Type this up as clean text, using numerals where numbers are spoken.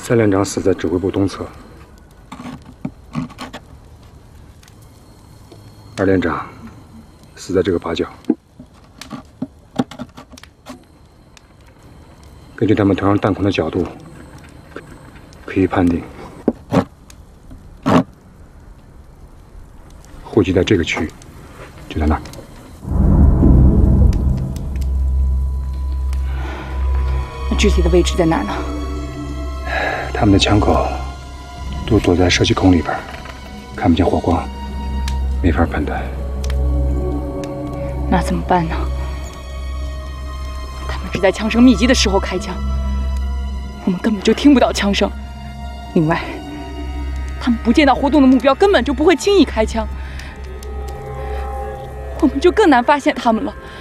3连长死在指挥部东侧，2连长死在这个八角。根据他们头上弹孔的角度，可以判定户籍在这个区域，就在那儿。 那具体的位置在哪儿呢？ 他们的枪口都躲在射击孔里边，看不见火光，没法判断。 那怎么办呢？他们是在枪声密集的时候开枪，我们根本就听不到枪声。另外，他们不见到活动的目标，根本就不会轻易开枪，我们就更难发现他们了。